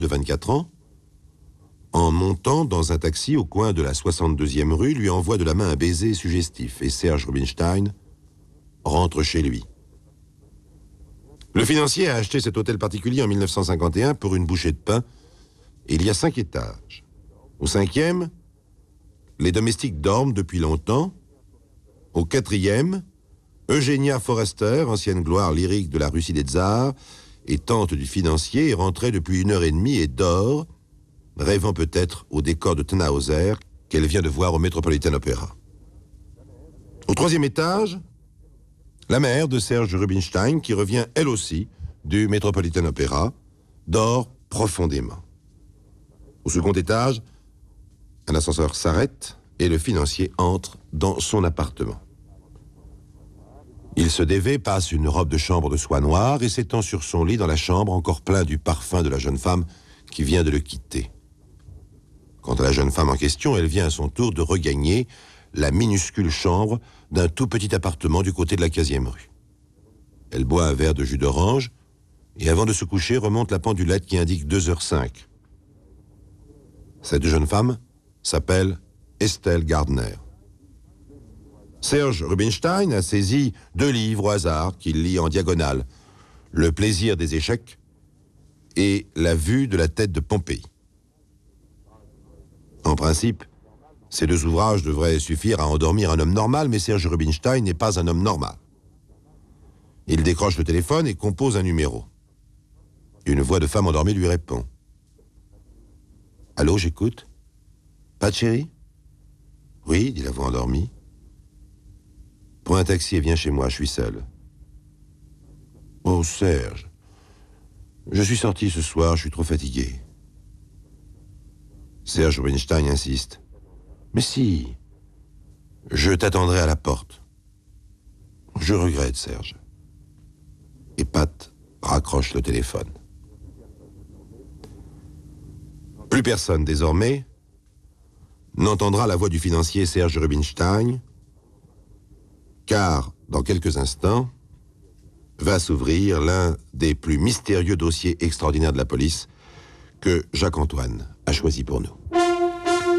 de 24 ans, en montant dans un taxi au coin de la 62e rue, lui envoie de la main un baiser suggestif et Serge Rubinstein rentre chez lui. Le financier a acheté cet hôtel particulier en 1951 pour une bouchée de pain et il y a 5 étages. Au 5e, les domestiques dorment depuis longtemps. Au 4e, Eugenia Forrester, ancienne gloire lyrique de la Russie des Tsars et tante du financier, est rentrée depuis 1h30 et dort, rêvant peut-être au décor de Tannhauser qu'elle vient de voir au Metropolitan Opera. Au 3e étage, la mère de Serge Rubinstein, qui revient elle aussi du Metropolitan Opera, dort profondément. Au second étage, un ascenseur s'arrête et le financier entre dans son appartement. Il se dévêt, passe une robe de chambre de soie noire et s'étend sur son lit dans la chambre encore plein du parfum de la jeune femme qui vient de le quitter. Quant à la jeune femme en question, elle vient à son tour de regagner la minuscule chambre d'un tout petit appartement du côté de la 15e rue. Elle boit un verre de jus d'orange et avant de se coucher remonte la pendulette qui indique 2h05. Cette jeune femme s'appelle Estelle Gardner. Serge Rubinstein a saisi 2 livres au hasard qu'il lit en diagonale, Le plaisir des échecs et La vue de la tête de Pompéi. En principe, ces 2 ouvrages devraient suffire à endormir un homme normal, mais Serge Rubinstein n'est pas un homme normal. Il décroche le téléphone et compose un numéro. Une voix de femme endormie lui répond. « Allô, j'écoute. Pas de chérie ? » « Oui, dit la voix endormie. »« Prends un taxi et viens chez moi, je suis seul. »« Oh, Serge, je suis sorti ce soir, je suis trop fatigué. » Serge Rubinstein insiste. « Mais si, je t'attendrai à la porte. »« Je regrette, Serge. » Et Pat raccroche le téléphone. Plus personne, désormais, n'entendra la voix du financier Serge Rubinstein, car, dans quelques instants, va s'ouvrir l'un des plus mystérieux dossiers extraordinaires de la police que Jacques-Antoine a choisi pour nous.